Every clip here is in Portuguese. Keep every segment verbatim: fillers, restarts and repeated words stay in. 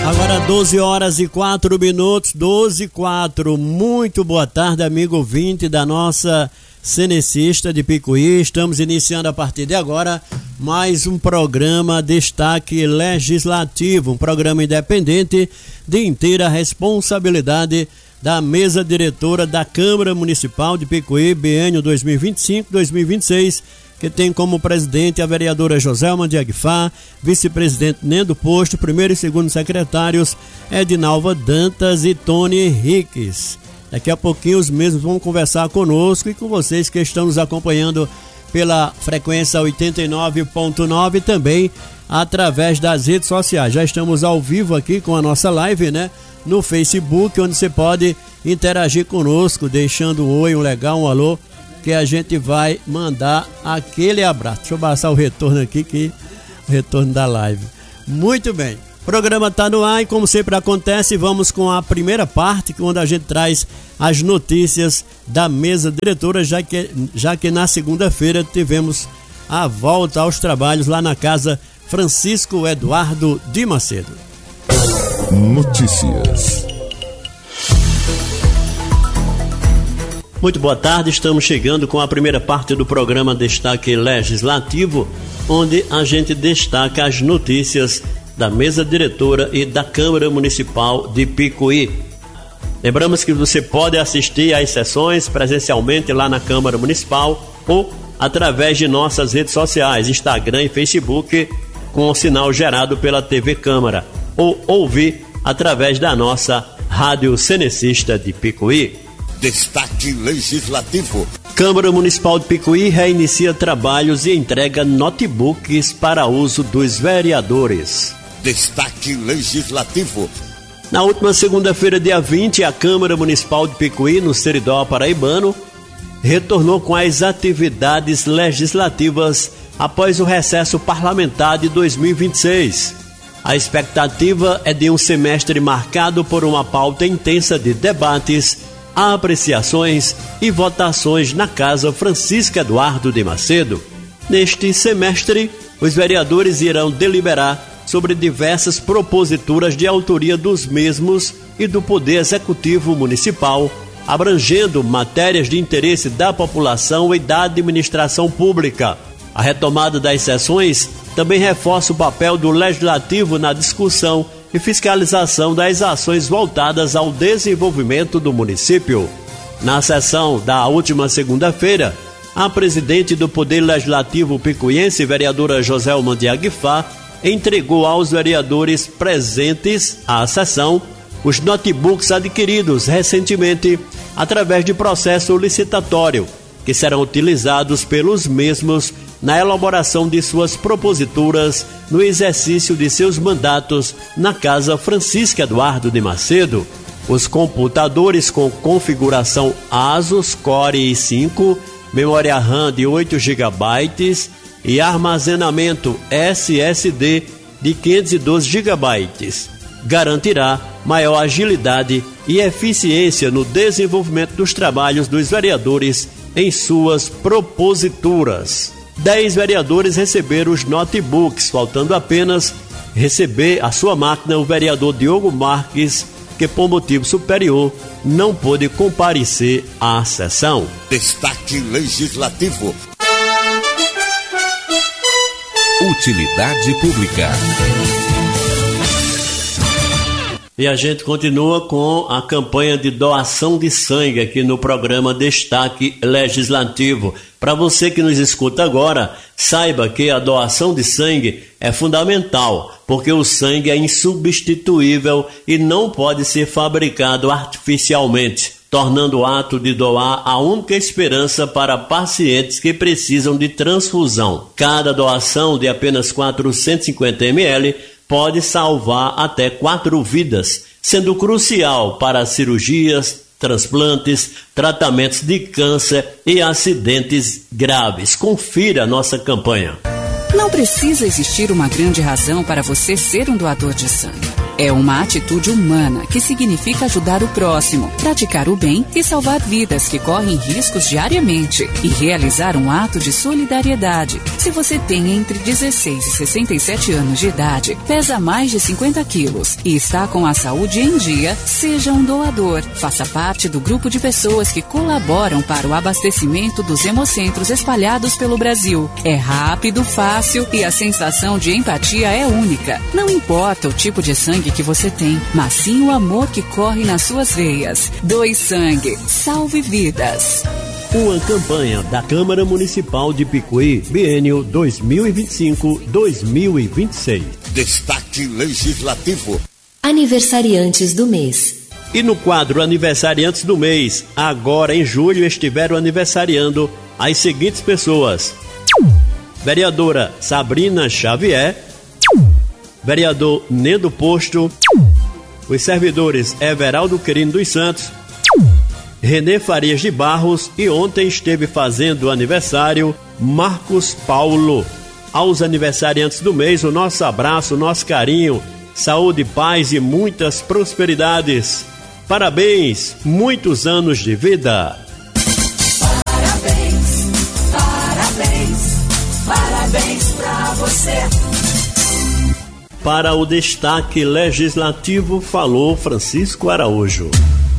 Agora doze horas e quatro minutos, doze e quatro. Muito boa tarde, amigo ouvinte da nossa Cenecista de Picuí. Estamos iniciando a partir de agora mais um programa Destaque Legislativo, um programa independente de inteira responsabilidade da mesa diretora da Câmara Municipal de Picuí, biênio dois mil e vinte e cinco a dois mil e vinte e seis, que tem como presidente a vereadora Joselma de Aguifá, vice-presidente Nendo Posto, primeiro e segundo secretários Edinalva Dantas e Tony Henriques. Daqui a pouquinho os mesmos vão conversar conosco e com vocês que estão nos acompanhando pela frequência oitenta e nove ponto nove, também através das redes sociais. Já estamos ao vivo aqui com a nossa live, né? No Facebook, onde você pode interagir conosco, deixando um oi, um legal, um alô, que a gente vai mandar aquele abraço. Deixa eu passar o retorno aqui, que o retorno da live. Muito bem, o programa está no ar e como sempre acontece, vamos com a primeira parte, onde a gente traz as notícias da mesa diretora, já que, já que na segunda-feira tivemos a volta aos trabalhos lá na casa Francisco Eduardo de Macedo. Notícias. Muito boa tarde, estamos chegando com a primeira parte do programa Destaque Legislativo, onde a gente destaca as notícias da mesa diretora e da Câmara Municipal de Picuí. Lembramos que você pode assistir às sessões presencialmente lá na Câmara Municipal ou através de nossas redes sociais, Instagram e Facebook, com o sinal gerado pela T V Câmara, ou ouvir através da nossa Rádio Cenecista de Picuí. Destaque Legislativo. Câmara Municipal de Picuí reinicia trabalhos e entrega notebooks para uso dos vereadores. Destaque Legislativo. Na última segunda-feira, dia vinte, a Câmara Municipal de Picuí, no Seridó paraibano, retornou com as atividades legislativas após o recesso parlamentar de dois mil e vinte e seis. A expectativa é de um semestre marcado por uma pauta intensa de debates, apreciações e votações na Casa Francisco Eduardo de Macedo. Neste semestre, os vereadores irão deliberar sobre diversas proposituras de autoria dos mesmos e do Poder Executivo Municipal, abrangendo matérias de interesse da população e da administração pública. A retomada das sessões também reforça o papel do Legislativo na discussão e fiscalização das ações voltadas ao desenvolvimento do município. Na sessão da última segunda-feira, a presidente do Poder Legislativo picuiense, vereadora Joselma de Aguifá, entregou aos vereadores presentes à sessão os notebooks adquiridos recentemente através de processo licitatório, que serão utilizados pelos mesmos na elaboração de suas proposituras no exercício de seus mandatos na Casa Francisco Eduardo de Macedo. Os computadores com configuração ASUS Core i cinco, memória RAM de oito gigabytes e armazenamento S S D de quinhentos e doze gigabytes garantirá maior agilidade e eficiência no desenvolvimento dos trabalhos dos vereadores em suas proposituras. Dez vereadores receberam os notebooks, faltando apenas receber a sua máquina o vereador Diogo Marques, que por motivo superior não pôde comparecer à sessão. Destaque Legislativo. Utilidade Pública. E a gente continua com a campanha de doação de sangue aqui no programa Destaque Legislativo. Para você que nos escuta agora, saiba que a doação de sangue é fundamental, porque o sangue é insubstituível e não pode ser fabricado artificialmente, tornando o ato de doar a única esperança para pacientes que precisam de transfusão. Cada doação de apenas quatrocentos e cinquenta mililitros pode salvar até quatro vidas, sendo crucial para cirurgias, transplantes, tratamentos de câncer e acidentes graves. Confira a nossa campanha. Não precisa existir uma grande razão para você ser um doador de sangue. é uma atitude humana que significa ajudar o próximo, praticar o bem e salvar vidas que correm riscos diariamente e realizar um ato de solidariedade. Se você tem entre dezesseis e sessenta e sete anos de idade, pesa mais de cinquenta quilos e está com a saúde em dia, seja um doador. Faça parte do grupo de pessoas que colaboram para o abastecimento dos hemocentros espalhados pelo Brasil. É rápido, fácil e a sensação de empatia é única. Não importa o tipo de sangue que você tem, mas sim o amor que corre nas suas veias. Doe sangue, salve vidas. Uma campanha da Câmara Municipal de Picuí, biênio dois mil e vinte e cinco a dois mil e vinte e seis. Destaque Legislativo. Aniversariantes do mês. E no quadro Aniversariantes do mês, agora em julho estiveram aniversariando as seguintes pessoas: vereadora Sabrina Xavier, vereador Nedo Posto, os servidores Everaldo Quirino dos Santos, Renê Farias de Barros e ontem esteve fazendo aniversário Marcos Paulo. Aos aniversariantes do mês, o nosso abraço, o nosso carinho, saúde, paz e muitas prosperidades. Parabéns, muitos anos de vida. Parabéns, parabéns, parabéns pra você. Para o destaque legislativo, falou Francisco Araújo.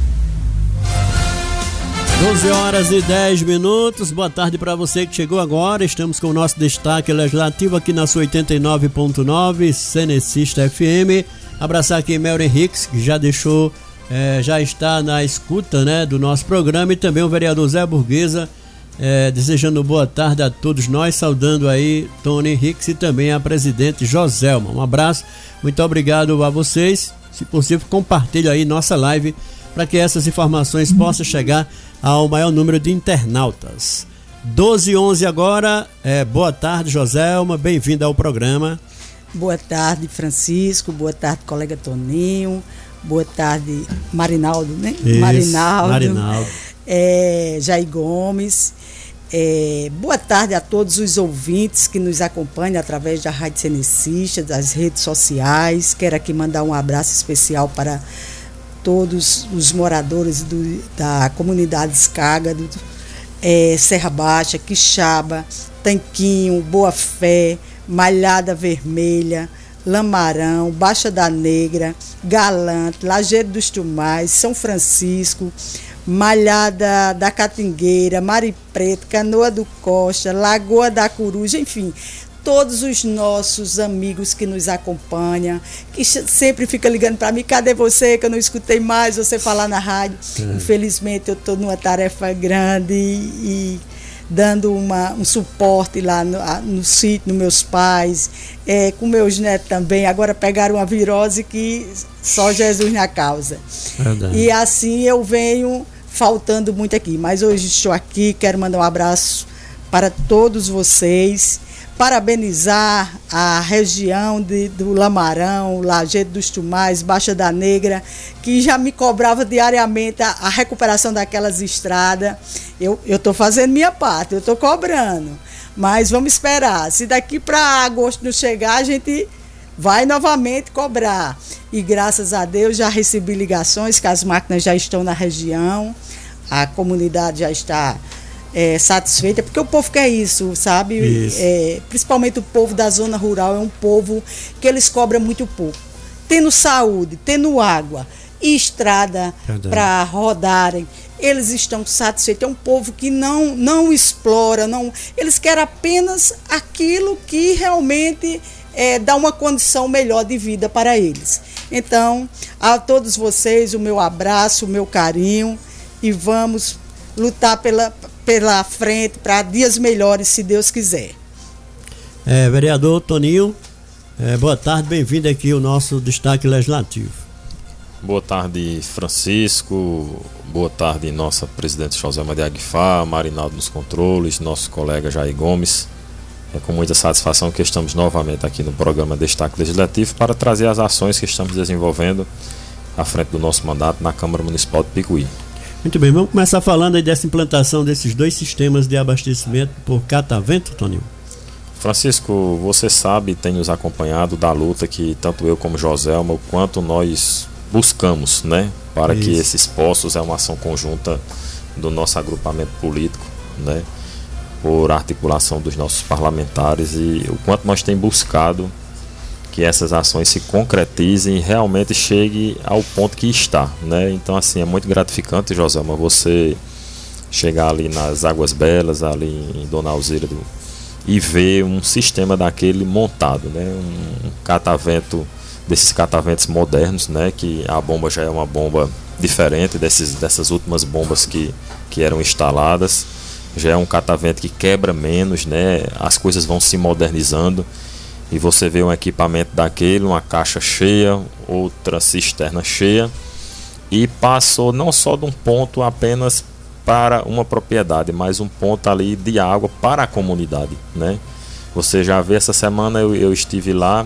doze horas e dez minutos, boa tarde para você que chegou agora. Estamos com o nosso destaque legislativo aqui na sua oitenta e nove ponto nove, Cenecista F M. Abraçar aqui Melry Henriques, que já deixou, é, já está na escuta, né, do nosso programa, e também o vereador Zé Burguesa, é, desejando boa tarde a todos nós, saudando aí Tony Henriques e também a presidente Joselma. Um abraço, muito obrigado a vocês. Se possível, compartilhe aí nossa live para que essas informações possam chegar ao maior número de internautas. doze e onze agora, é, boa tarde Joselma, bem-vinda ao programa. Boa tarde Francisco, boa tarde colega Toninho, boa tarde Marinaldo, né? Isso, Marinaldo, Marinaldo. É, Jair Gomes, é, boa tarde a todos os ouvintes que nos acompanham através da Rádio Cenecista, das redes sociais. Quero aqui mandar um abraço especial para todos os moradores do, da comunidade Escágado, é, Serra Baixa, Quixaba, Tanquinho, Boa Fé, Malhada Vermelha, Lamarão, Baixa da Negra, Galante, Lajeiro dos Tumais, São Francisco, Malhada da Catingueira, Mari Preto, Canoa do Costa, Lagoa da Coruja, enfim, todos os nossos amigos que nos acompanham, que sempre ficam ligando para mim, cadê você, que eu não escutei mais você falar na rádio. É. Infelizmente eu estou numa tarefa grande e, e dando uma, um suporte lá no, no sítio, nos meus pais, é, com meus netos também. Agora pegaram uma virose que só Jesus na causa. Verdade. E assim eu venho faltando muito aqui, mas hoje estou aqui, quero mandar um abraço para todos vocês, parabenizar a região de, do Lamarão, Lajeiro dos Tumais, Baixa da Negra, que já me cobrava diariamente a, a recuperação daquelas estradas. Eu estou fazendo minha parte, eu estou cobrando, mas vamos esperar. Se daqui para agosto não chegar, a gente vai novamente cobrar. E graças a Deus já recebi ligações que as máquinas já estão na região, a comunidade já está É, satisfeita, porque o povo quer isso, sabe? Isso. É, principalmente o povo da zona rural, é um povo que eles cobram muito pouco. Tendo saúde, tendo água e estrada para rodarem, eles estão satisfeitos. É um povo que não, não explora, não, eles querem apenas aquilo que realmente é, dá uma condição melhor de vida para eles. Então, a todos vocês, o meu abraço, o meu carinho, e vamos lutar pela pela frente, para dias melhores, se Deus quiser. É, vereador Toninho, é, boa tarde, bem-vindo aqui ao nosso destaque legislativo. Boa tarde, Francisco, boa tarde, nossa presidente Joselma de Aguifá, Marinaldo nos controles, nosso colega Jair Gomes. É com muita satisfação que estamos novamente aqui no programa Destaque Legislativo para trazer as ações que estamos desenvolvendo à frente do nosso mandato na Câmara Municipal de Picuí. Muito bem, vamos começar falando aí dessa implantação desses dois sistemas de abastecimento por catavento, Toninho. Francisco, você sabe, tem nos acompanhado da luta que tanto eu como Joselma, o quanto nós buscamos, né, para Isso. que esses postos é uma ação conjunta do nosso agrupamento político, né, por articulação dos nossos parlamentares, e o quanto nós temos buscado que essas ações se concretizem e realmente chegue ao ponto que está, né? Então, assim, é muito gratificante, Joselma, você chegar ali nas Águas Belas, ali em Dona Alzira, do, e ver um sistema daquele montado, né? Um, um catavento, desses cataventos modernos, né? Que a bomba já é uma bomba diferente desses, dessas últimas bombas que, que eram instaladas. Já é um catavento que quebra menos, né? As coisas vão se modernizando. E você vê um equipamento daquele, uma caixa cheia, outra cisterna cheia, e passou não só de um ponto apenas para uma propriedade, mas um ponto ali de água para a comunidade, né? Você já vê, essa semana eu, eu estive lá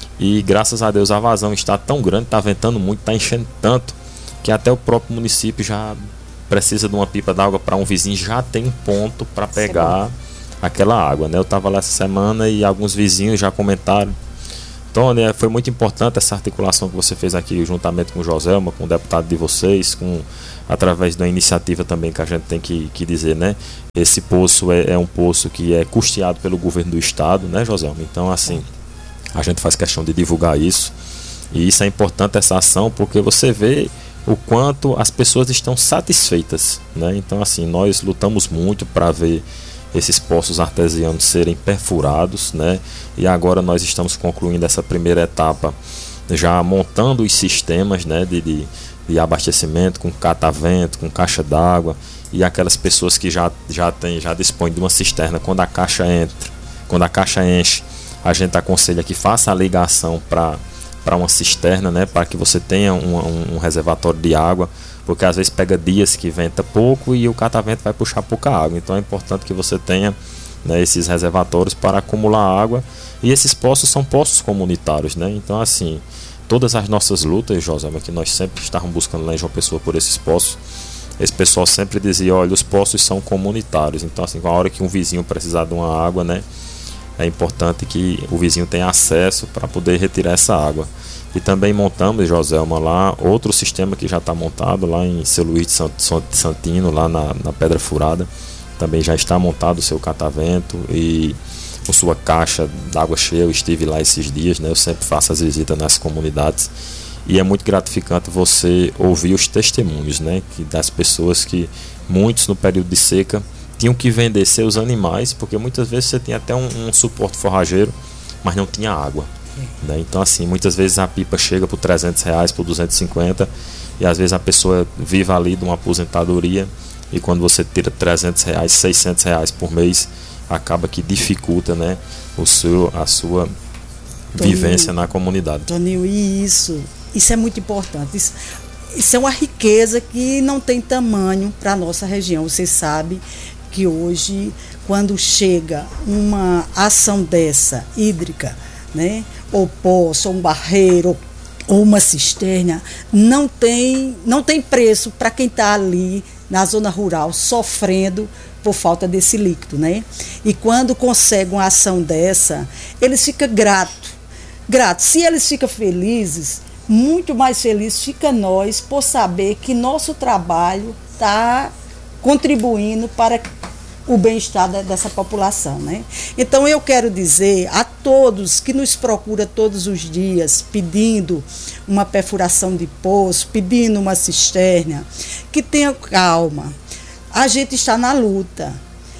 e graças a Deus a vazão está tão grande, está ventando muito, está enchendo tanto, que até o próprio município já precisa de uma pipa d'água para um vizinho, já tem um ponto para pegar aquela água, né? Eu estava lá essa semana e alguns vizinhos já comentaram. Então, né, foi muito importante essa articulação que você fez aqui juntamente com o Joselma, com o deputado de vocês, com, através da iniciativa também que a gente tem que, que dizer, né? Esse poço é, é um poço que é custeado pelo governo do estado, né, Joselma? Então, assim, a gente faz questão de divulgar isso, e isso é importante, essa ação, porque você vê o quanto as pessoas estão satisfeitas, né? Então, assim, nós lutamos muito para ver esses poços artesianos serem perfurados, né? E agora nós estamos concluindo essa primeira etapa, já montando os sistemas, né, de, de, de abastecimento com catavento, com caixa d'água, e aquelas pessoas que já, já, tem, já dispõem de uma cisterna, quando a caixa entra, quando a caixa enche, a gente aconselha que faça a ligação para para uma cisterna, né, para que você tenha um, um, um reservatório de água, porque às vezes pega dias que venta pouco e o catavento vai puxar pouca água. Então é importante que você tenha, né, esses reservatórios para acumular água, e esses poços são poços comunitários, né? Então, assim, todas as nossas lutas, Joselma, que nós sempre estávamos buscando lá em João Pessoa por esses poços, esse pessoal sempre dizia, olha, os poços são comunitários. Então, assim, a hora que um vizinho precisar de uma água, né, é importante que o vizinho tenha acesso para poder retirar essa água. E também montamos, Joselma, lá outro sistema que já está montado lá em Seu Luís de Santino, lá na, na Pedra Furada. Também já está montado o seu catavento e com sua caixa d'água cheia. Eu estive lá esses dias, né? Eu sempre faço as visitas nas comunidades, e é muito gratificante você ouvir os testemunhos, né, que das pessoas que, muitos no período de seca, tinham que vender seus animais, porque muitas vezes você tinha até um, um suporte forrageiro, mas não tinha água, né? Então, assim, muitas vezes a pipa chega por trezentos reais, por duzentos e cinquenta, e às vezes a pessoa vive ali de uma aposentadoria, e quando você tira trezentos reais, seiscentos reais por mês, acaba que dificulta, né, o seu, a sua Toninho, vivência na comunidade. Toninho, e isso, isso é muito importante. Isso, isso é uma riqueza que não tem tamanho para a nossa região. Você sabe que hoje, quando chega uma ação dessa, hídrica, né, ou poço, ou um barreiro, ou uma cisterna, não tem, não tem preço para quem está ali na zona rural sofrendo por falta desse líquido, né? E quando consegue uma ação dessa, eles ficam gratos. Gratos. Se eles ficam felizes, muito mais felizes fica nós por saber que nosso trabalho está contribuindo para o bem-estar dessa população, né? Então eu quero dizer a todos que nos procuram todos os dias pedindo uma perfuração de poço, pedindo uma cisterna, que tenham calma. A gente está na luta.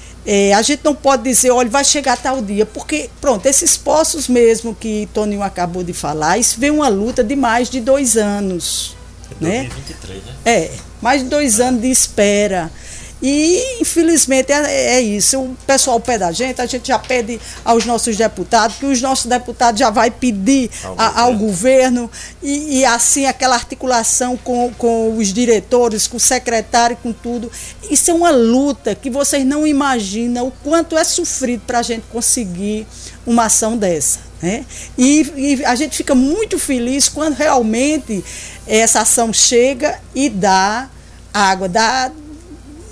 É, a gente não pode dizer, olha, vai chegar tal dia, porque, pronto, esses poços mesmo que Toninho acabou de falar, isso vem uma luta de mais de dois anos. É dois mil e vinte e três, né? né? É, mais de dois é. anos de espera. E, infelizmente, é, é isso. O pessoal pede a gente, a gente já pede aos nossos deputados, que os nossos deputados já vai pedir ao, a, ao governo, e, e assim, aquela articulação com, com os diretores, com o secretário, com tudo. Isso é uma luta que vocês não imaginam o quanto é sofrido para a gente conseguir uma ação dessa, né? E, e a gente fica muito feliz quando realmente essa ação chega e dá água, dá...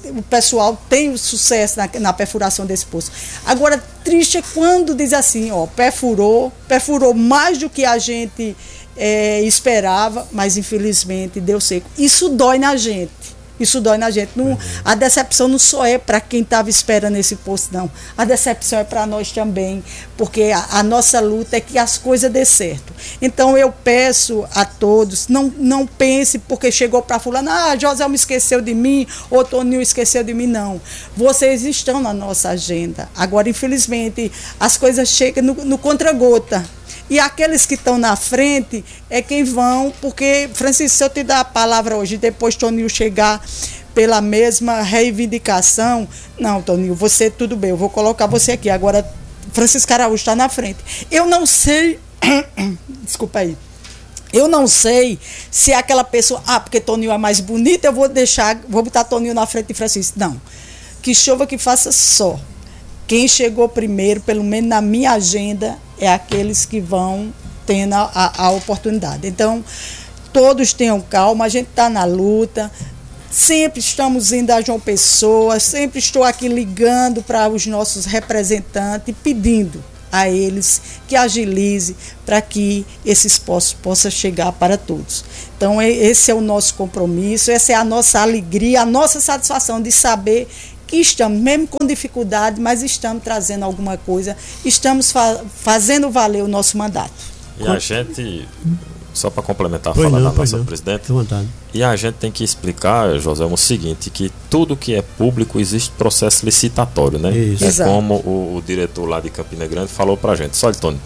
o pessoal tem o sucesso na, na perfuração desse poço. Agora, triste é quando diz assim, ó, perfurou, perfurou mais do que a gente é, esperava, mas infelizmente deu seco. Isso dói na gente. Isso dói na gente. Não, a decepção não só é para quem estava esperando esse poço, não. A decepção é para nós também, porque a, a nossa luta é que as coisas dê certo. Então eu peço a todos, não, não pense porque chegou para fulano, ah, José me esqueceu de mim, ou Toninho esqueceu de mim, não. Vocês estão na nossa agenda. Agora, infelizmente, as coisas chegam no, no contra-gota. E aqueles que estão na frente é quem vão, porque, Francisco, se eu te dar a palavra hoje, depois Toninho chegar pela mesma reivindicação, não, Toninho, você, tudo bem, eu vou colocar você aqui. Agora, Francisco Araújo está na frente. Eu não sei, desculpa aí, eu não sei se é aquela pessoa, ah, porque Toninho é mais bonito, eu vou deixar, vou botar Toninho na frente de Francisco. Não, que chova que faça só. Quem chegou primeiro, pelo menos na minha agenda, é aqueles que vão tendo a, a oportunidade. Então, todos tenham calma, a gente está na luta, sempre estamos indo a João Pessoa, sempre estou aqui ligando para os nossos representantes, pedindo a eles que agilize para que esses postos possam chegar para todos. Então, esse é o nosso compromisso, essa é a nossa alegria, a nossa satisfação de saber que estamos, mesmo com dificuldade, mas estamos trazendo alguma coisa, estamos fa- fazendo valer o nosso mandato. E a gente, só para complementar a pois fala não, da nossa não. presidente, vontade. e a gente tem que explicar, José, o seguinte, que tudo que é público existe processo licitatório, né? Isso. É Exato. como o, o diretor lá de Campina Grande falou pra gente, olha, Tony,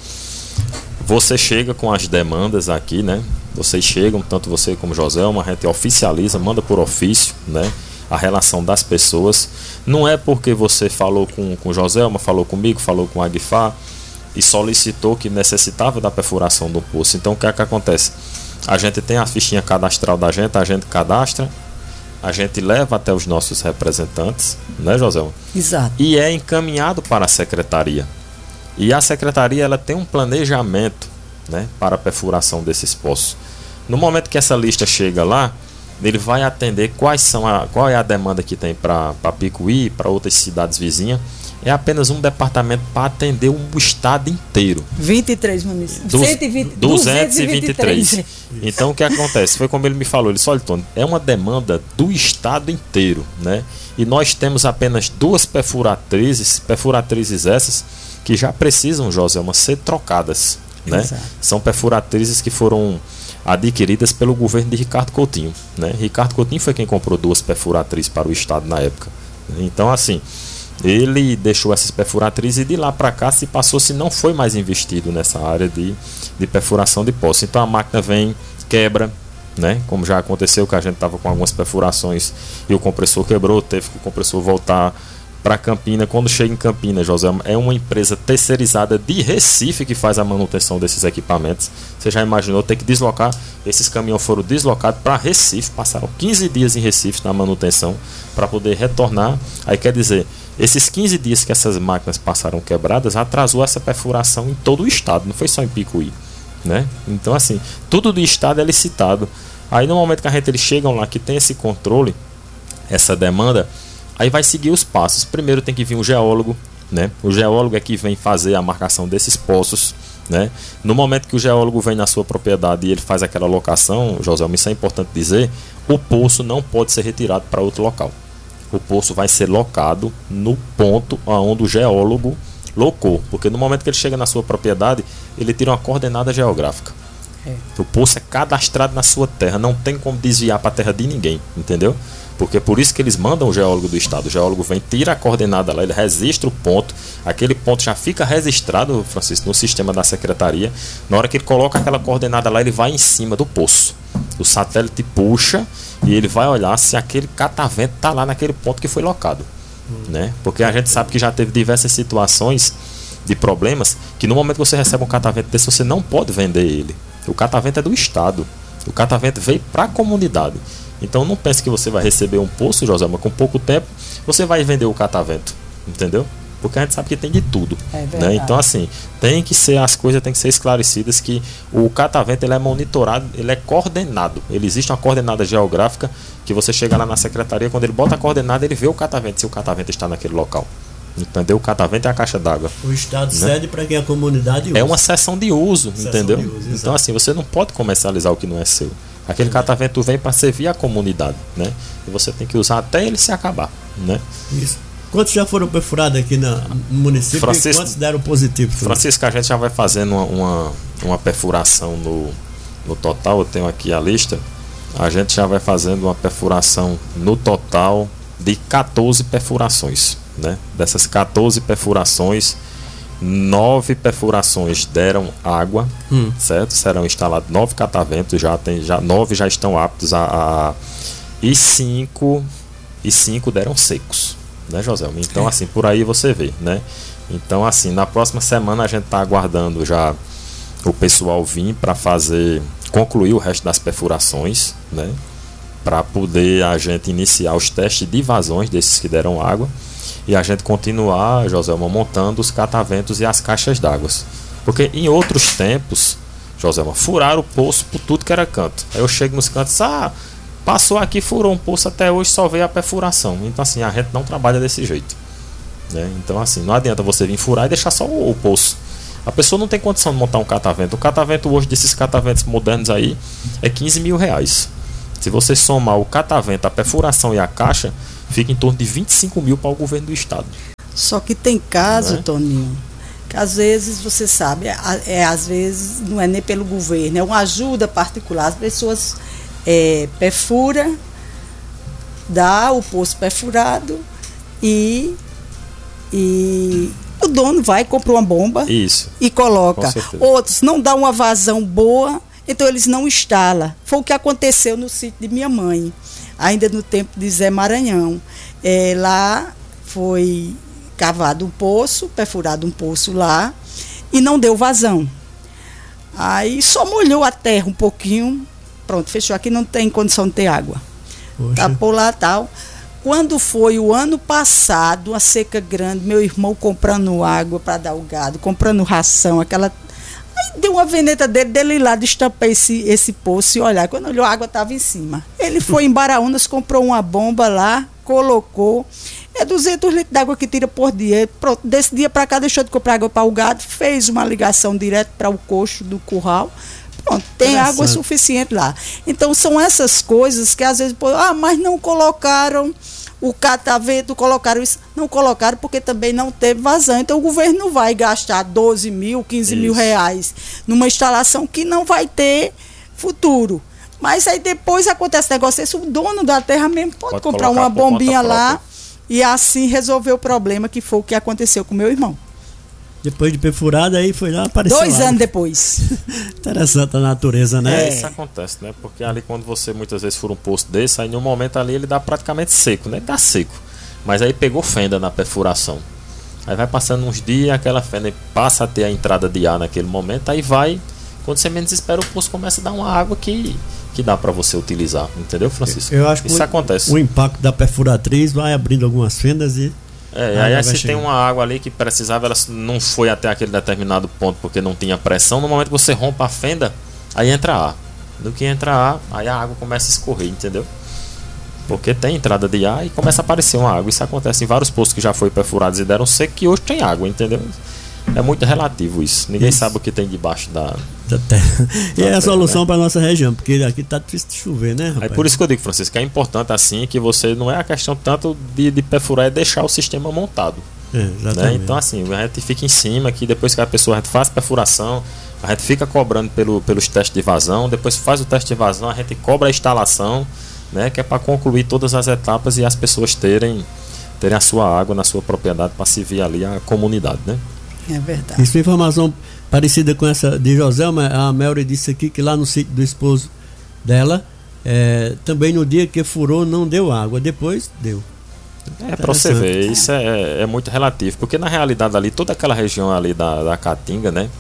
você chega com as demandas aqui, né? Vocês chegam, tanto você como José, a gente oficializa, manda por ofício, né? A relação das pessoas. Não é porque você falou com, com Joselma, falou comigo, falou com a Aguifá e solicitou que necessitava da perfuração do poço. Então o que é que acontece? A gente tem a fichinha cadastral da gente, a gente cadastra, a gente leva até os nossos representantes, né, Joselma? Exato. E é encaminhado para a secretaria. E a secretaria ela tem um planejamento, né, para a perfuração desses poços. No momento que essa lista chega lá, ele vai atender quais são a, qual é a demanda que tem para Picuí, para outras cidades vizinhas. É apenas um departamento para atender o estado inteiro. vinte e três municípios. duzentos e vinte e três. Então o que acontece? Foi como ele me falou, ele disse, olha, Tony, é uma demanda do estado inteiro, né? E nós temos apenas duas perfuratrizes, perfuratrizes essas que já precisam, Joselma, ser trocadas, né? Exato. São perfuratrizes que foram adquiridas pelo governo de Ricardo Coutinho, né? Ricardo Coutinho foi quem comprou duas perfuratrizes para o estado na época. Então, assim, ele deixou essas perfuratrizes e de lá para cá se passou, se não foi mais investido nessa área de, de perfuração de poços. Então a máquina vem, quebra, né? Como já aconteceu que a gente estava com algumas perfurações e o compressor quebrou, teve que o compressor voltar para Campina. Quando chega em Campina, José, é uma empresa terceirizada de Recife que faz a manutenção desses equipamentos. Você já imaginou ter que deslocar? Esses caminhões foram deslocados para Recife, passaram quinze dias em Recife na manutenção para poder retornar. Aí quer dizer, esses quinze dias que essas máquinas passaram quebradas atrasou essa perfuração em todo o estado, não foi só em Picuí, né? Então, assim, tudo do estado é licitado. Aí no momento que a gente, eles chegam lá, que tem esse controle, essa demanda, aí vai seguir os passos. Primeiro tem que vir um geólogo, né? O geólogo é que vem fazer a marcação desses poços, né? No momento que o geólogo vem na sua propriedade e ele faz aquela locação, José, isso é importante dizer, o poço não pode ser retirado para outro local. O poço vai ser locado no ponto onde o geólogo locou, porque no momento que ele chega na sua propriedade, ele tira uma coordenada geográfica. É. O poço é cadastrado na sua terra, não tem como desviar para a terra de ninguém, entendeu? Porque é por isso que eles mandam o geólogo do estado. O geólogo vem, tira a coordenada lá, ele registra o ponto. Aquele ponto já fica registrado, Francisco, no sistema da secretaria. Na hora que ele coloca aquela coordenada lá, ele vai em cima do poço. O satélite puxa e ele vai olhar se aquele catavento está lá naquele ponto que foi locado. Hum. Né? Porque a gente sabe que já teve diversas situações de problemas que no momento que você recebe um catavento desse, você não pode vender ele. O catavento é do estado. O catavento veio para a comunidade. Então não pense que você vai receber um poço, José, mas com pouco tempo você vai vender o catavento, entendeu? porque a gente sabe que tem de tudo. É Né? Então, assim, tem que ser, as coisas têm que ser esclarecidas, que o catavento ele é monitorado, ele é coordenado. Ele existe uma coordenada geográfica que você chega lá na secretaria, quando ele bota a coordenada, ele vê o catavento, se o catavento está naquele local. Entendeu? O catavento é a caixa d'água. O Estado Né? cede para quem a comunidade usa. É uma seção de uso, Seção entendeu? de uso, Então, exato. assim, você não pode comercializar o que não é seu. Aquele catavento vem para servir a comunidade, né? E você tem que usar até ele se acabar, né? Isso. Quantos já foram perfurados aqui na- no município Francisco- e quantos deram positivo? Francisco, a gente já vai fazendo uma, uma, uma perfuração no, no total. Eu tenho aqui a lista. A gente já vai fazendo uma perfuração no total de quatorze perfurações, né? Dessas quatorze perfurações, nove perfurações deram água, Hum. certo? Serão instalados nove cataventos, já tem, já nove já estão aptos a, a e cinco e cinco deram secos, né, Joselma? Então, assim, por aí você vê, né? Então, assim, na próxima semana a gente está aguardando já o pessoal vir para fazer, concluir o resto das perfurações, né? Para poder a gente iniciar os testes de vazões desses que deram água e a gente continuar, Joselma, montando os cataventos e as caixas d'água. Porque em outros tempos, Joselma, furaram o poço por tudo que era canto. Aí eu chego nos cantos, ah, passou aqui, furou um poço, até hoje só veio a perfuração. Então, assim, a gente não trabalha desse jeito, né? Então, assim, não adianta você vir furar e deixar só o, o poço. A pessoa não tem condição de montar um catavento. O catavento hoje desses cataventos modernos aí é quinze mil reais. Se você somar o catavento, a perfuração e a caixa, fica em torno de vinte e cinco mil para o governo do estado. Só que tem caso, Não é? Toninho, que às vezes, você sabe, é, é, às vezes não é nem pelo governo, é uma ajuda particular. As pessoas é, perfura, dá o poço perfurado e, e o dono vai, compra uma bomba Isso. e coloca. Com certeza. Outros não dá uma vazão boa, então eles não instalam. Foi o que aconteceu no sítio de minha mãe, ainda no tempo de Zé Maranhão. É, lá foi cavado um poço, perfurado um poço lá, e não deu vazão. Aí só molhou a terra um pouquinho, pronto, fechou. Aqui não tem condição de ter água. Poxa. Tapou lá tal. Quando foi o ano passado, uma seca grande, meu irmão comprando água para dar o gado, comprando ração, aquela. Aí deu uma veneta dele, dele ir lá, destapei esse, esse poço e olhar. Quando olhou, a água estava em cima. Ele foi em Baraunas, comprou uma bomba lá, colocou. É duzentos litros d'água que tira por dia. Pronto, desse dia para cá deixou de comprar água para o gado, fez uma ligação direto para o coxo do curral. Pronto, tem água suficiente lá. Então são essas coisas que às vezes, pô, ah, mas não colocaram o catavento, colocaram isso. Não colocaram porque também não teve vazão. Então o governo não vai gastar doze mil, quinze mil reais numa instalação que não vai ter futuro. Mas aí depois acontece negócio esse, o dono da terra mesmo pode, Pode comprar colocar uma por conta bombinha lá própria. e assim resolver o problema, que foi o que aconteceu com meu irmão. Depois de perfurada, aí foi lá, apareceu Dois água. anos depois. Interessante a natureza, né? É, isso acontece, né? Porque ali quando você muitas vezes fura um poço desse, aí no momento ali ele dá praticamente seco, né? Ele dá seco. Mas aí pegou fenda na perfuração. Aí vai passando uns dias, aquela fenda passa a ter a entrada de ar naquele momento, aí vai, quando você menos espera, o poço começa a dar uma água que, que dá para você utilizar, entendeu, Francisco? Eu acho que isso o, acontece. o impacto da perfuratriz vai abrindo algumas fendas e É, a aí, água aí vai se tem chegando. uma água ali que precisava, ela não foi até aquele determinado ponto porque não tinha pressão. No momento que você rompe a fenda, aí entra ar. Do que entra ar, aí a água começa a escorrer, entendeu? Porque tem entrada de ar e começa a aparecer uma água. Isso acontece em vários poços que já foi perfurados e deram seco, que hoje tem água, entendeu? É muito relativo isso. Ninguém Isso. sabe o que tem debaixo da. da terra. E é a terra, solução né? para nossa região, porque aqui tá difícil de chover, né, É rapaz? por isso que eu digo, Francisco, que é importante assim que você não é a questão tanto de, de perfurar, é deixar o sistema montado. É, Né? exatamente. Então, assim, a gente fica em cima que depois que a pessoa a gente faz perfuração, a gente fica cobrando pelo, pelos testes de vazão, depois faz o teste de vazão, a gente cobra a instalação, né? Que é para concluir todas as etapas e as pessoas terem, terem a sua água na sua propriedade para servir ali a comunidade, né? É verdade. Isso é informação parecida com essa de Joselma. A Melry disse aqui que lá no sítio do esposo dela, é, também no dia que furou não deu água, depois deu. É para você ver, isso é, é muito relativo, porque na realidade ali, toda aquela região ali da, da Caatinga, né?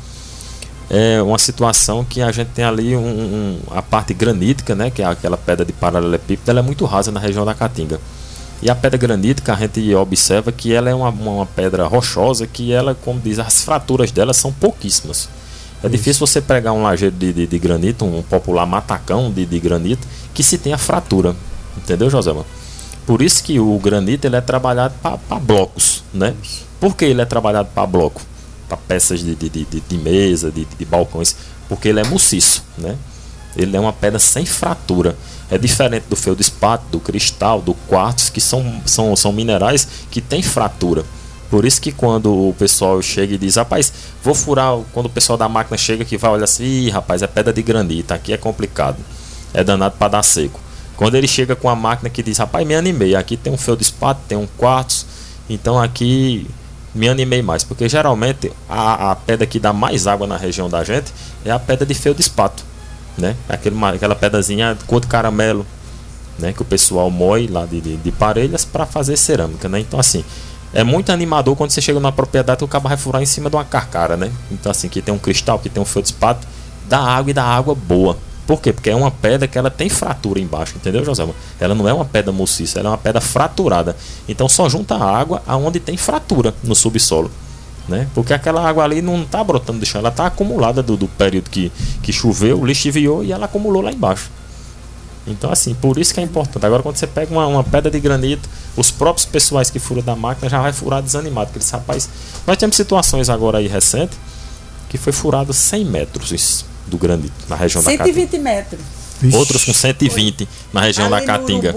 É uma situação que a gente tem ali um, um, a parte granítica, né? Que é aquela pedra de paralelepípedo, ela é muito rasa na região da Caatinga. E a pedra granítica, a gente observa que ela é uma, uma pedra rochosa, que ela, como diz, as fraturas dela são pouquíssimas. É Isso. difícil você pegar um lajedo de, de, de granito, um popular matacão de, de granito, que se tenha fratura. Entendeu, Joselma? Por isso que o granito ele é trabalhado para blocos, né? Por que ele é trabalhado para bloco? Para peças de, de, de, de mesa, de, de balcões. Porque ele é maciço, né? Ele é uma pedra sem fratura. É diferente do feldspato, do cristal, do quartzo, que são, são, são minerais que têm fratura. Por isso que quando o pessoal chega e diz, rapaz, vou furar, quando o pessoal da máquina chega que vai olhar assim, ih, rapaz, é pedra de granito, aqui é complicado, é danado para dar seco. Quando ele chega com a máquina que diz, rapaz, me animei, aqui tem um feldspato, tem um quartzo, então aqui me animei mais, porque geralmente a, a pedra que dá mais água na região da gente é a pedra de feldspato. Né? Aquele, aquela pedazinha cor de caramelo, né? Que o pessoal moe lá de, de, de parelhas para fazer cerâmica, né? Então assim, é muito animador quando você chega numa propriedade que o cabo vai furar em cima de uma carcara, né? Então assim, que tem um cristal, que tem um feldspato, dá água e dá água boa. Por quê? Porque é uma pedra que ela tem fratura embaixo, entendeu, Joselma? Ela não é uma pedra maciça, ela é uma pedra fraturada. Então só junta água aonde tem fratura no subsolo. Né? Porque aquela água ali não está brotando do chão, ela está acumulada do, do período que, que choveu, lixiviou e ela acumulou lá embaixo. Então assim, por isso que é importante. Agora quando você pega uma, uma pedra de granito, os próprios pessoais que furam da máquina já vai furar desanimado, porque eles, rapaz, nós temos situações agora aí recentes que foi furado cem metros do granito na região da Caatinga. cento e vinte metros. Outros com cento e vinte na região ali da Caatinga.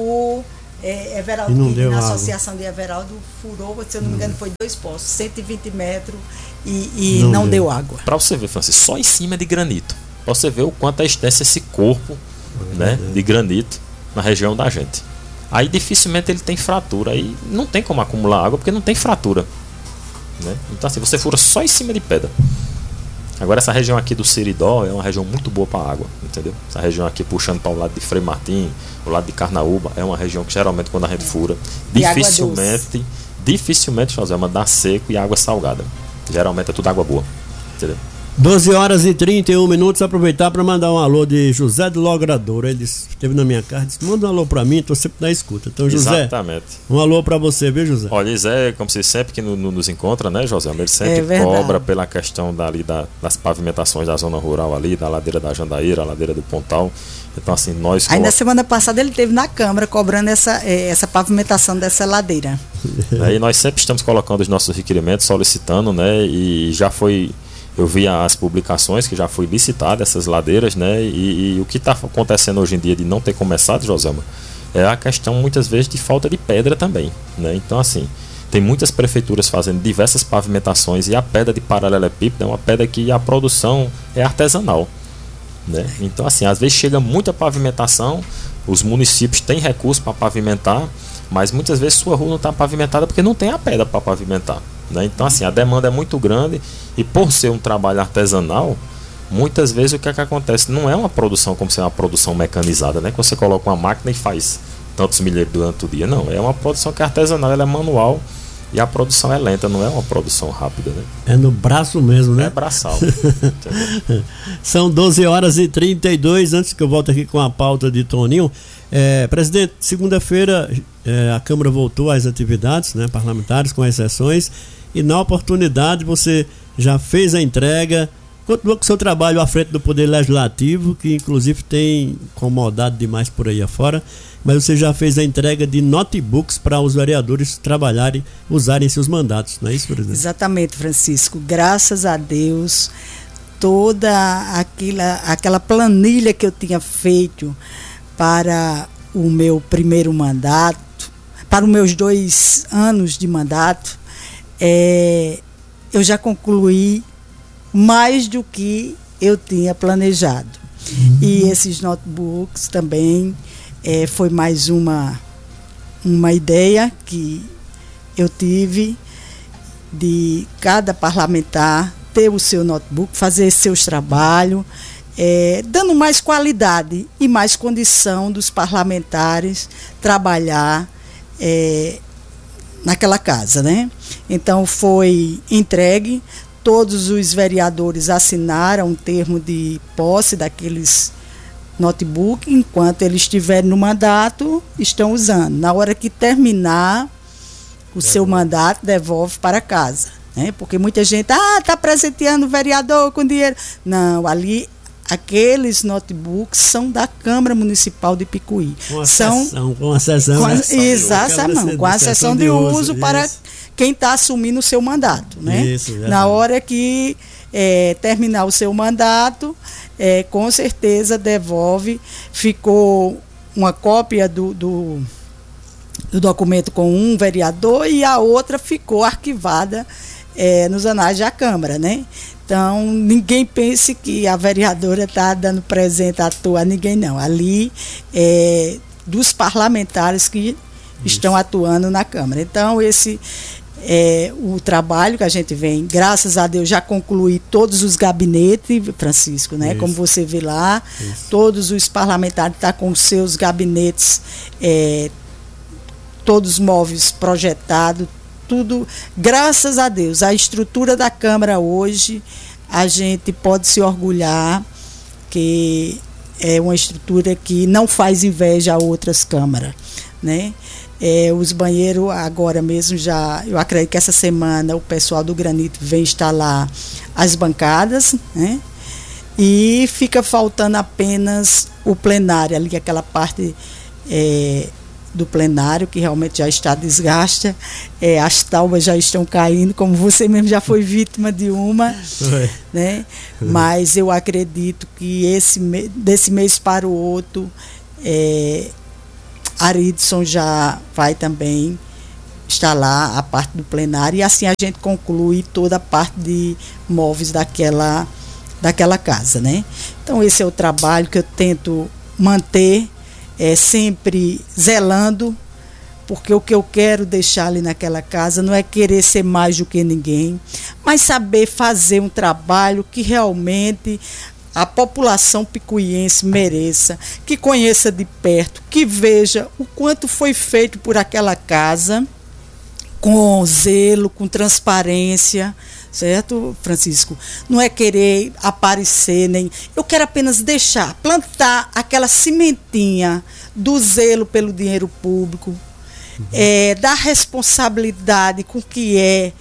É, Everaldo, na água. Associação de Everaldo furou, se eu não me engano, foi dois poços, cento e vinte metros e, e não, não deu. deu água. Para você ver, Francisco, só em cima de granito, para você ver o quanto é extenso esse corpo, é, né, de granito na região da gente. Aí dificilmente ele tem fratura, aí não tem como acumular água porque não tem fratura, né? Então assim, você fura só em cima de pedra. Agora essa região aqui do Seridó é uma região muito boa para água, entendeu? Essa região aqui puxando para o lado de Frei Martim, o lado de Carnaúba, é uma região que geralmente quando a gente fura, e dificilmente, dificilmente, Joselma, dá seco e água salgada. Geralmente é tudo água boa, entendeu? doze horas e trinta e um minutos, aproveitar para mandar um alô de José de Logrador. Ele esteve na minha casa, disse, manda um alô para mim, tô sempre na escuta. Então, José, exatamente. Um alô para você, viu, José? Olha, Zé, como você sempre que no, no, nos encontra, né, José? Ele sempre é cobra pela questão dali da, das pavimentações da zona rural ali, da ladeira da Jandaíra, a ladeira do Pontal. Então, assim, nós... Ainda coloca... semana passada ele esteve na Câmara cobrando essa, essa pavimentação dessa ladeira. Aí nós sempre estamos colocando os nossos requerimentos, solicitando, né, e já foi... Eu vi as publicações que já foi licitada essas ladeiras, né? E, e o que está acontecendo hoje em dia de não ter começado, Joselma, é a questão muitas vezes de falta de pedra também, né? Então assim, tem muitas prefeituras fazendo diversas pavimentações e a pedra de paralelepípedo é uma pedra que a produção é artesanal, né? Então assim, às vezes chega muita pavimentação, os municípios têm recurso para pavimentar, mas muitas vezes sua rua não está pavimentada porque não tem a pedra para pavimentar. Né? Então assim, a demanda é muito grande e por ser um trabalho artesanal, muitas vezes o que é que acontece? Não é uma produção como se é uma produção mecanizada, né? Que você coloca uma máquina e faz tantos milheiros durante o dia. Não, é uma produção que é artesanal, ela é manual e a produção é lenta, não é uma produção rápida, né? É no braço mesmo, né? É braçal. São doze horas e trinta e dois, antes que eu volte aqui com a pauta de Toninho. É, presidente, segunda-feira é, a Câmara voltou às atividades, né, parlamentares, com exceções, e na oportunidade você já fez a entrega, continua com o seu trabalho à frente do Poder Legislativo, que inclusive tem incomodado demais por aí afora, mas você já fez a entrega de notebooks para os vereadores trabalharem, usarem seus mandatos, não é isso, presidente? Exatamente, Francisco, graças a Deus, toda aquela, aquela planilha que eu tinha feito para o meu primeiro mandato, para os meus dois anos de mandato, é, eu já concluí mais do que eu tinha planejado. Uhum. E esses notebooks também é, foi mais uma, uma ideia que eu tive de cada parlamentar ter o seu notebook, fazer seus trabalhos, É, dando mais qualidade e mais condição dos parlamentares trabalhar é, naquela casa, né? Então foi entregue, todos os vereadores assinaram um termo de posse daqueles notebook, enquanto eles estiverem no mandato, estão usando. Na hora que terminar o devolve. seu mandato, devolve para casa. Né? Porque muita gente, ah, está presenteando o vereador com dinheiro. Não, ali, aqueles notebooks são da Câmara Municipal de Picuí. Com a são, sessão, com a sessão. Com a, exatamente, com a sessão de uso, uso para isso. quem está assumindo o seu mandato. Né? Isso, Na hora que é, terminar o seu mandato, é, com certeza devolve. Ficou uma cópia do, do, do documento com um vereador e a outra ficou arquivada é, nos anais da Câmara, né? Então, ninguém pense que a vereadora está dando presente à toa, ninguém não. Ali é dos parlamentares que Isso. estão atuando na Câmara. Então, esse é o trabalho que a gente vem, graças a Deus, já concluí todos os gabinetes, Francisco, né? Isso. Como você vê lá, Isso. todos os parlamentares estão com os seus gabinetes, é, todos móveis projetados, tudo, graças a Deus. A estrutura da Câmara hoje, a gente pode se orgulhar que é uma estrutura que não faz inveja a outras câmaras, né? É, os banheiros agora mesmo já, eu acredito que essa semana o pessoal do Granito vem instalar as bancadas, né? E fica faltando apenas o plenário ali, aquela parte é, do plenário, que realmente já está desgasta, é, as tábuas já estão caindo, como você mesmo já foi vítima de uma, né? Mas eu acredito que esse, desse mês para o outro, é, Aridson já vai também instalar a parte do plenário, e assim a gente conclui toda a parte de móveis daquela, daquela casa, né? Então esse é o trabalho que eu tento manter, É, sempre zelando, porque o que eu quero deixar ali naquela casa não é querer ser mais do que ninguém, mas saber fazer um trabalho que realmente a população picuiense mereça, que conheça de perto, que veja o quanto foi feito por aquela casa, com zelo, com transparência, certo, Francisco? Não é querer aparecer, nem... Eu quero apenas deixar, plantar aquela sementinha do zelo pelo dinheiro público, uhum. é, da responsabilidade com o que é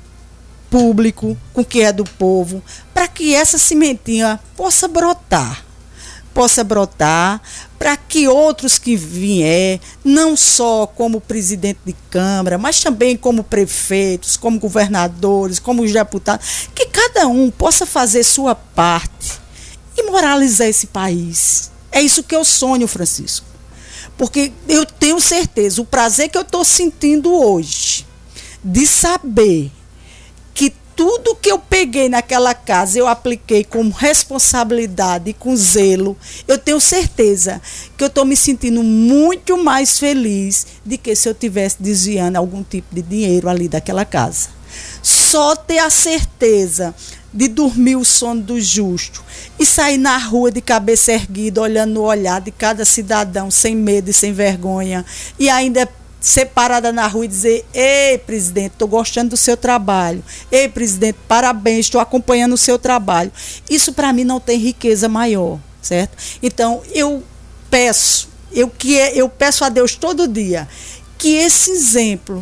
público, com o que é do povo, para que essa sementinha possa brotar. possa brotar, para que outros que vier, não só como presidente de Câmara, mas também como prefeitos, como governadores, como os deputados, que cada um possa fazer sua parte e moralizar esse país. É isso que eu sonho, Francisco. Porque eu tenho certeza, o prazer que eu estou sentindo hoje, de saber que tudo que eu peguei naquela casa, eu apliquei com responsabilidade e com zelo, eu tenho certeza que eu estou me sentindo muito mais feliz do que se eu estivesse desviando algum tipo de dinheiro ali daquela casa. Só ter a certeza de dormir o sono do justo e sair na rua de cabeça erguida, olhando no olhar de cada cidadão, sem medo e sem vergonha, e ainda ser parada na rua e dizer: ei, presidente, estou gostando do seu trabalho. Ei, presidente, parabéns, estou acompanhando o seu trabalho. Isso para mim não tem riqueza maior, certo? Então, eu peço, eu, que, eu peço a Deus todo dia que esse exemplo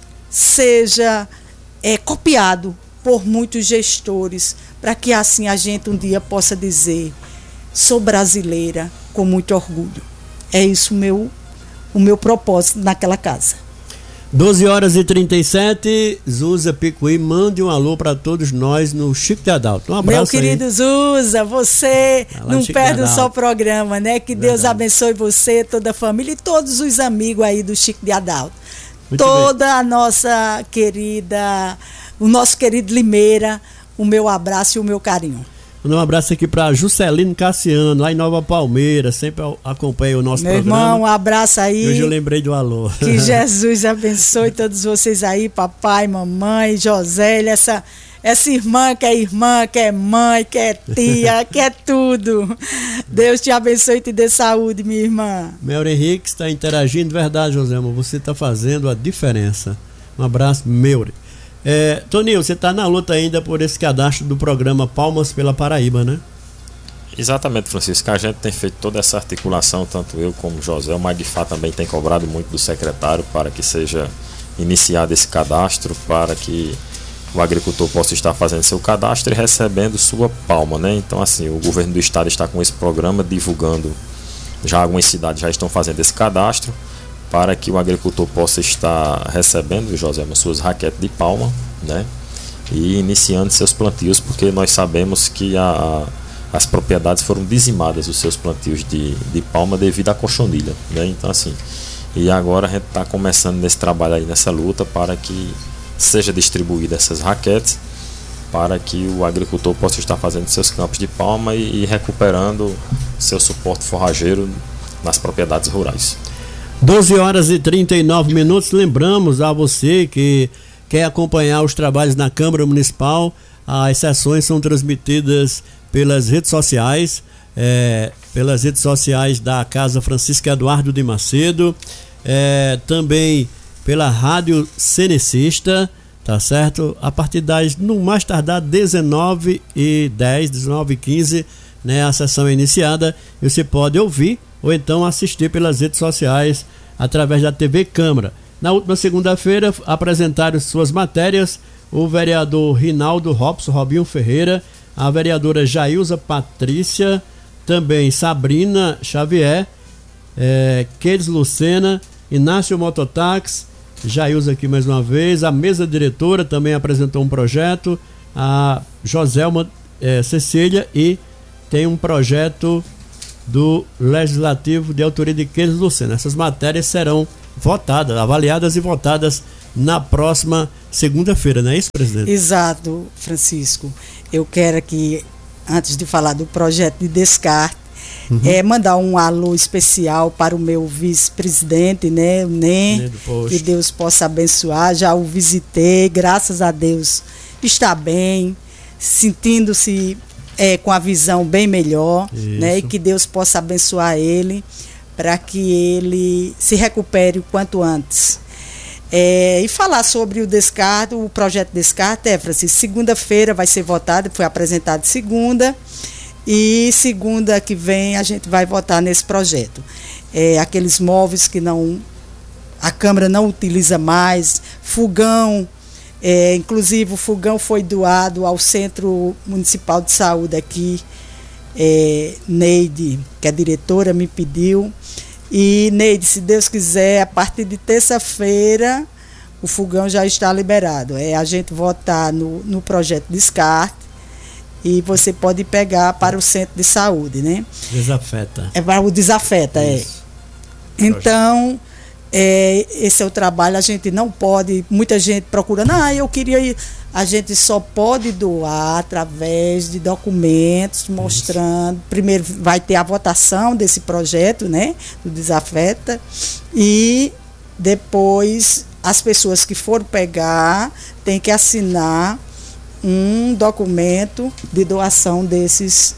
seja é, copiado por muitos gestores, para que assim a gente um dia possa dizer: sou brasileira com muito orgulho. É isso meu o meu propósito naquela casa. doze horas e trinta e sete, Zusa Picuí, mande um alô para todos nós no Chico de Adalto. Um abraço. Meu querido aí. Zusa, você ah, não perde o seu programa, né? Que Deus Verdade. abençoe você, toda a família e todos os amigos aí do Chico de Adalto. Muito toda bem. A nossa querida, o nosso querido Limeira, o meu abraço e o meu carinho. Um abraço aqui para Juscelino Cassiano, lá em Nova Palmeira, sempre acompanha o nosso Meu programa. Meu irmão, um abraço aí. Hoje eu lembrei do alô. Que Jesus abençoe todos vocês aí, papai, mamãe, Josélia, essa, essa irmã que é irmã, que é mãe, que é tia, que é tudo. Deus te abençoe e te dê saúde, minha irmã. Melhor Henrique está interagindo, verdade, Joselma, você está fazendo a diferença. Um abraço, Melhor. É, Toninho, você está na luta ainda por esse cadastro do programa Palmas pela Paraíba, né? Exatamente, Francisco. A gente tem feito toda essa articulação, tanto eu como o José. O Magfá também tem cobrado muito do secretário para que seja iniciado esse cadastro, para que o agricultor possa estar fazendo seu cadastro e recebendo sua palma, né? Então, assim, o governo do estado está com esse programa divulgando, já algumas cidades já estão fazendo esse cadastro, para que o agricultor possa estar recebendo, José, suas raquetes de palma, né? E iniciando seus plantios, porque nós sabemos que a, a, as propriedades foram dizimadas, os seus plantios de, de palma devido à cochonilha, né? Então, assim, e agora a gente está começando nesse trabalho aí, nessa luta, para que seja distribuída essas raquetes, para que o agricultor possa estar fazendo seus campos de palma e, e recuperando seu suporte forrageiro nas propriedades rurais. doze horas e trinta e nove minutos. Lembramos a você que quer acompanhar os trabalhos na Câmara Municipal, as sessões são transmitidas pelas redes sociais, é, pelas redes sociais da Casa Francisco Eduardo de Macedo, é, também pela Rádio Cenecista, tá certo? A partir das, no mais tardar, dezenove e dez, dezenove e quinze, né, a sessão é iniciada e você pode ouvir ou então assistir pelas redes sociais através da T V Câmara. Na última segunda-feira apresentaram suas matérias o vereador Rinaldo Robson, Robinho Ferreira, a vereadora Jailza Patrícia, também Sabrina Xavier, é, Kedes Lucena, Inácio Mototáxi, Jailza aqui mais uma vez, a mesa diretora também apresentou um projeto, a Joselma é, Cecília, e tem um projeto do Legislativo de autoria de Kedes Lucena. Essas matérias serão votadas, avaliadas e votadas na próxima segunda-feira, não é isso, presidente? Exato, Francisco. Eu quero aqui, antes de falar do projeto de descarte, uhum. é, mandar um alô especial para o meu vice-presidente, né, o Nê, que Deus possa abençoar. Já o visitei, graças a Deus está bem, sentindo-se é, com a visão bem melhor, né, e que Deus possa abençoar ele para que ele se recupere o quanto antes. É, e falar sobre o descarte, o projeto de descarte, é, Francisco, segunda-feira vai ser votado, foi apresentado segunda, e segunda que vem a gente vai votar nesse projeto. É, aqueles móveis que não, a Câmara não utiliza mais, fogão, é, inclusive o fogão foi doado ao Centro Municipal de Saúde aqui, é, Neide, que é diretora, me pediu. E, Neide, se Deus quiser, a partir de terça-feira o fogão já está liberado. É a gente votar no, no projeto de descarte e você pode pegar para o centro de saúde, né? Desafeta. É para o desafeta, Isso. é. Então, é, esse é o trabalho. A gente não pode, muita gente procurando, ah, eu queria ir. A gente só pode doar através de documentos mostrando. Isso. Primeiro vai ter a votação desse projeto, né, do Desafeta, e depois as pessoas que forem pegar têm que assinar um documento de doação desses,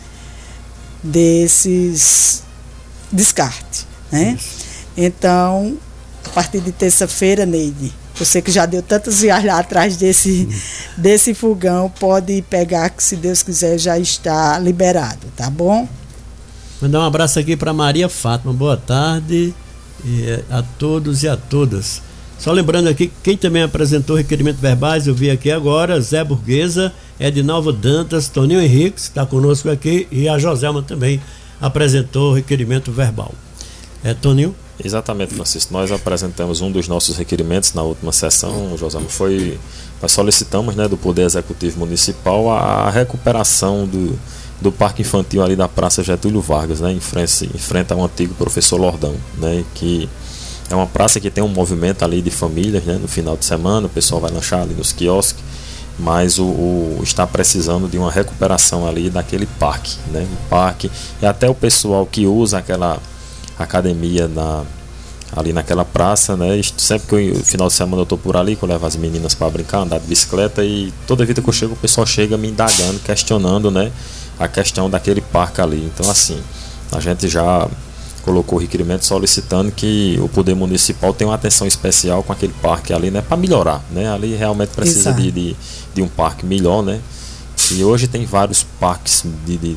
desses descartes, né? Isso. Então, a partir de terça-feira, Neide, você que já deu tantas viagens lá atrás desse, desse fogão, pode pegar, que se Deus quiser já está liberado, tá bom? Mandar um abraço aqui para Maria Fátima, boa tarde e a todos e a todas. Só lembrando aqui, quem também apresentou requerimentos verbais, eu vi aqui agora, Zé Burguesa, Edinalva Dantas, Toninho Henrique, está conosco aqui, e a Joselma também apresentou requerimento verbal. É, Toninho? Exatamente, Francisco. Nós apresentamos um dos nossos requerimentos na última sessão, José. Foi, nós solicitamos, né, do Poder Executivo Municipal a recuperação do, do Parque Infantil ali da Praça Getúlio Vargas, né, em frente, em frente ao antigo Professor Lordão, né, que é uma praça que tem um movimento ali de famílias, né, no final de semana, o pessoal vai lanchar ali nos quiosques, mas o, o está precisando de uma recuperação ali daquele parque, né, o parque, e até o pessoal que usa aquela academia na, ali naquela praça, né? Sempre que eu, final de semana eu tô por ali, que eu levo as meninas para brincar, andar de bicicleta, e toda vida que eu chego o pessoal chega me indagando, questionando, né, a questão daquele parque ali. Então, assim, a gente já colocou o requerimento solicitando que o Poder Municipal tenha uma atenção especial com aquele parque ali, né, para melhorar, né? Ali realmente precisa de, de, de um parque melhor, né? E hoje tem vários parques de, de,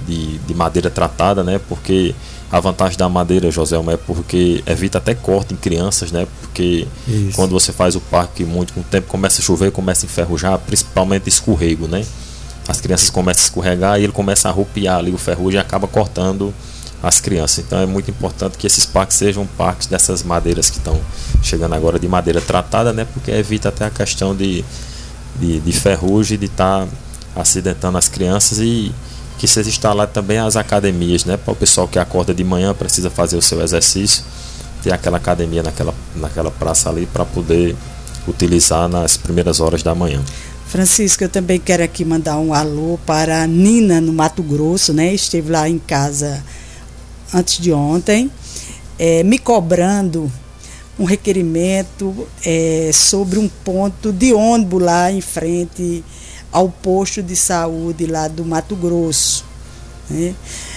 de, de madeira tratada, né? Porque a vantagem da madeira, Joselma, é porque evita até corte em crianças, né? Porque Isso. quando você faz o parque muito com o tempo, começa a chover, começa a enferrujar, principalmente escorrego, né? As crianças começam a escorregar e ele começa a arrupiar ali o ferrugem e acaba cortando as crianças. Então é muito importante que esses parques sejam parques dessas madeiras que estão chegando agora de madeira tratada, né? Porque evita até a questão de, de, de ferrugem, de estar tá acidentando as crianças, e que seja instalado também as academias, né? Para o pessoal que acorda de manhã, precisa fazer o seu exercício, ter aquela academia naquela, naquela praça ali para poder utilizar nas primeiras horas da manhã. Francisco, eu também quero aqui mandar um alô para a Nina, no Mato Grosso, né? Esteve lá em casa antes de ontem, é, me cobrando um requerimento é, sobre um ponto de ônibus lá em frente ao posto de saúde lá do Mato Grosso, né?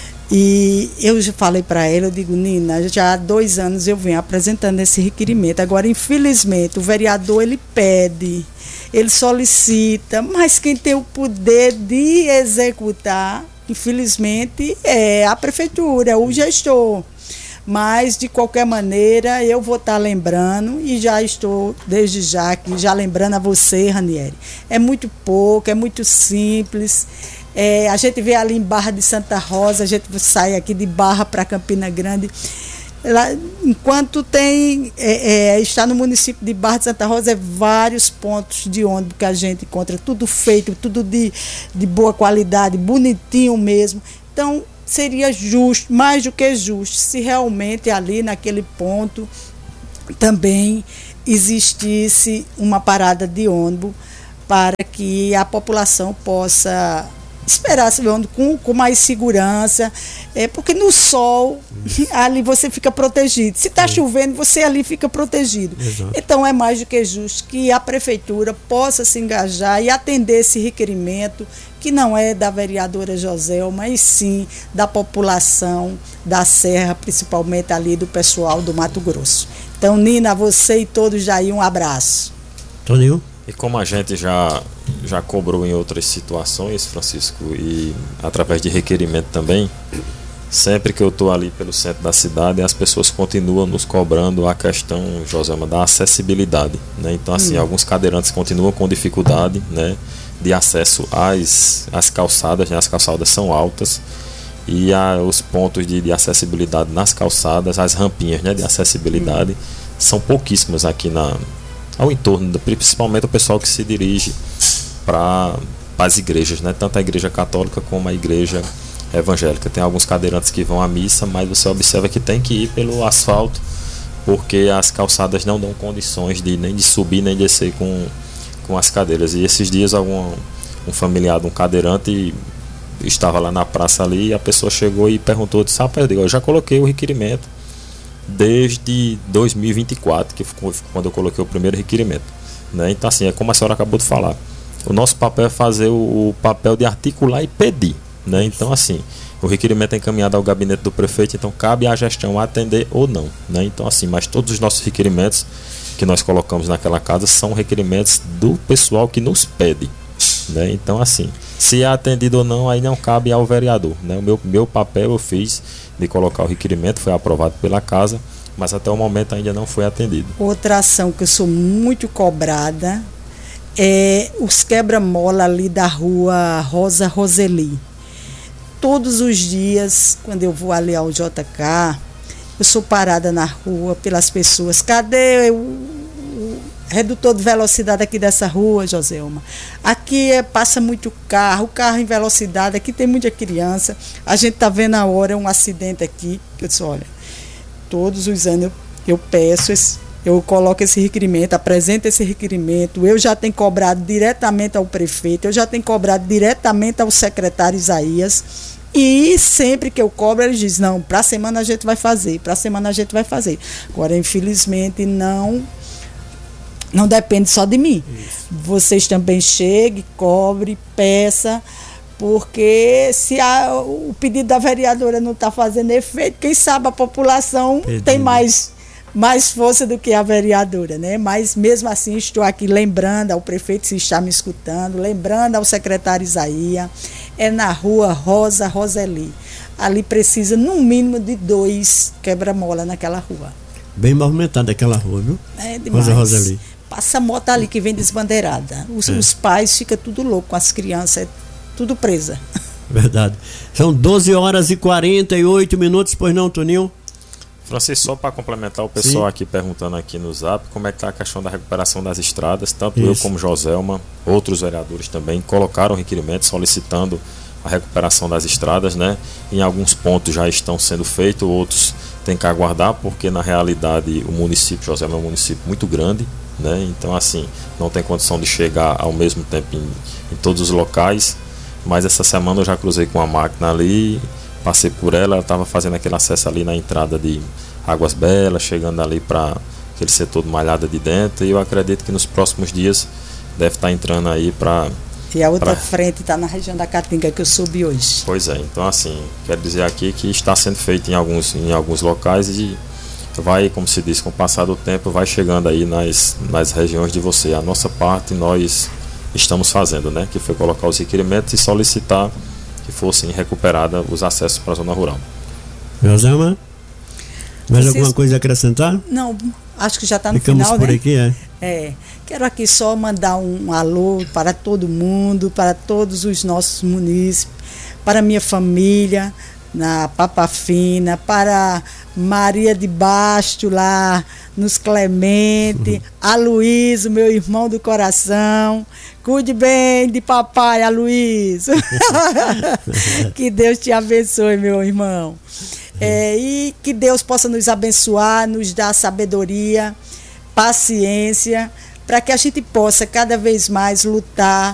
E eu já falei para ela, eu digo, Nina, já há dois anos eu venho apresentando esse requerimento. Agora, infelizmente, o vereador, ele pede, ele solicita, mas quem tem o poder de executar, infelizmente, é a prefeitura, o gestor. Mas, de qualquer maneira, eu vou estar lembrando, e já estou, desde já, aqui, já lembrando a você, Ranieri. É muito pouco, é muito simples. É, a gente vê ali em Barra de Santa Rosa, a gente sai aqui de Barra para Campina Grande. Lá, enquanto tem, é, é, está no município de Barra de Santa Rosa, é vários pontos de ônibus que a gente encontra, tudo feito, tudo de, de boa qualidade, bonitinho mesmo. Então, seria justo, mais do que justo, se realmente ali naquele ponto também existisse uma parada de ônibus para que a população possa esperar se ver com, com mais segurança, é, porque no sol ali você fica protegido, se está chovendo você ali fica protegido. Exato. Então é mais do que justo que a prefeitura possa se engajar e atender esse requerimento, que não é da vereadora Joselma, e sim da população da Serra, principalmente ali do pessoal do Mato Grosso. Então, Nina, você e todos aí, um abraço. Toninho? E como a gente já, já cobrou em outras situações, Francisco, e através de requerimento também, sempre que eu estou ali pelo centro da cidade, as pessoas continuam nos cobrando a questão, Joselma, da acessibilidade, né? Então, assim, hum. alguns cadeirantes continuam com dificuldade, né, de acesso às, às calçadas, né? As calçadas são altas, e a, os pontos de, de acessibilidade nas calçadas, as rampinhas, né, de acessibilidade, hum. são pouquíssimas aqui na... ao entorno, principalmente o pessoal que se dirige para as igrejas, né? Tanto a igreja católica como a igreja evangélica. Tem alguns cadeirantes que vão à missa, mas você observa que tem que ir pelo asfalto, porque as calçadas não dão condições de nem de subir nem descer com, com as cadeiras. E esses dias algum um familiar de um cadeirante estava lá na praça ali, e a pessoa chegou e perguntou, disse, ah, eu digo, eu já coloquei o requerimento desde dois mil e vinte e quatro, que foi quando eu coloquei o primeiro requerimento, né? Então, assim, é como a senhora acabou de falar, o nosso papel é fazer o, o papel de articular e pedir, né? Então, assim, o requerimento é encaminhado ao gabinete do prefeito, então cabe à gestão atender ou não, né? Então, assim, mas todos os nossos requerimentos que nós colocamos naquela casa são requerimentos do pessoal que nos pede, né? Então, assim, se é atendido ou não, aí não cabe ao vereador, né? O meu, meu papel eu fiz de colocar o requerimento, foi aprovado pela casa, mas até o momento ainda não foi atendido. Outra ação que eu sou muito cobrada é os quebra-mola ali da rua Rosa Roseli. Todos os dias, quando eu vou ali ao J K, eu sou parada na rua pelas pessoas. Cadê o, o redutor de velocidade aqui dessa rua, Joselma? Aqui é, passa muito carro, carro em velocidade, aqui tem muita criança. A gente está vendo a hora um acidente aqui, que eu disse, olha, todos os anos eu, eu peço, esse, eu coloco esse requerimento, apresento esse requerimento, eu já tenho cobrado diretamente ao prefeito, eu já tenho cobrado diretamente ao secretário Isaías, e sempre que eu cobro, eles dizem, não, para a semana a gente vai fazer, para a semana a gente vai fazer. Agora, infelizmente, não... Não depende só de mim. Isso. Vocês também cheguem, cobre, peça, porque se a, o pedido da vereadora não está fazendo efeito, quem sabe a população Pedindo. tem mais mais força do que a vereadora, né? Mas mesmo assim estou aqui lembrando ao prefeito, se está me escutando, lembrando ao secretário Isaías, é na rua Rosa Roseli. Ali precisa no mínimo de dois quebra-mola naquela rua. Bem movimentada aquela rua, viu? É demais. Rosa Roseli. Passa a moto ali que vem desbandeirada. Os, é. os pais ficam tudo louco com as crianças, é tudo presa. Verdade. São doze horas e quarenta e oito minutos, pois não, Toninho? Francisco, só para complementar o pessoal Sim. aqui perguntando aqui no Zap como é que está a questão da recuperação das estradas, tanto Isso. eu como Joselma, outros vereadores também colocaram requerimentos solicitando a recuperação das estradas, né? Em alguns pontos já estão sendo feitos, outros tem que aguardar, porque na realidade o município Joselma é um município muito grande, né? Então assim, não tem condição de chegar ao mesmo tempo em, em todos os locais, mas essa semana eu já cruzei com a máquina ali, passei por ela, ela estava fazendo aquele acesso ali na entrada de Águas Belas, chegando ali para aquele setor de Malhada de dentro, e eu acredito que nos próximos dias deve estar entrando aí para... E a outra pra... frente está na região da Caatinga, que eu soube hoje. Pois é, então assim, quero dizer aqui que está sendo feito em alguns, em alguns locais e vai, como se diz, com o passar do tempo, vai chegando aí nas, nas regiões de você. A nossa parte nós estamos fazendo, né? Que foi colocar os requerimentos e solicitar que fossem recuperados os acessos para a zona rural. Joselma, mais Vocês... alguma coisa a acrescentar? Não, acho que já está no Ficamos final, por né? aqui, é. É, quero aqui só mandar um alô para todo mundo, para todos os nossos munícipes, para minha família, na Papa Fina, para Maria de Basto lá nos Clemente, uhum. Aloysio, meu irmão do coração, cuide bem de papai, Aloysio. Que Deus te abençoe, meu irmão. É, e que Deus possa nos abençoar, nos dar sabedoria, paciência, para que a gente possa cada vez mais lutar